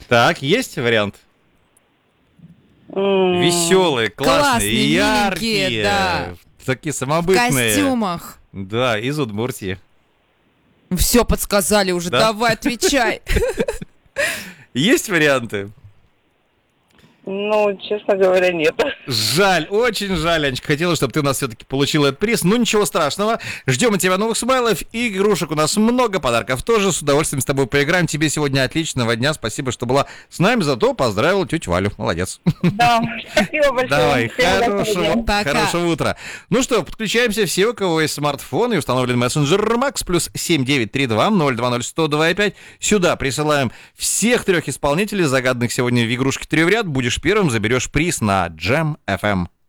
Так, есть вариант? Веселые, классные, яркие, миленькие, да. такие В самобытные. костюмах. Да, из Удмуртии. Все подсказали уже, Да. давай, отвечай. Есть варианты? Ну, честно говоря, нет. Жаль, очень жаль, Анечка. Хотела, чтобы ты у нас все-таки получила этот приз. Ну, ничего страшного. Ждем от тебя новых смайлов. И игрушек у нас много, подарков тоже. С удовольствием с тобой поиграем. Тебе сегодня отличного дня. Спасибо, что была с нами. Зато поздравила тетю Валю. Молодец. Да, спасибо большое. Давай, Всем удачного дня. Пока. хорошего утра. Ну что, подключаемся все, у кого есть смартфон и установлен мессенджер Max, плюс 7932-020-1025. Сюда присылаем всех 3 исполнителей, загаданных сегодня в игрушке 3 в ряд. Будешь первым, заберешь приз на Jam FM.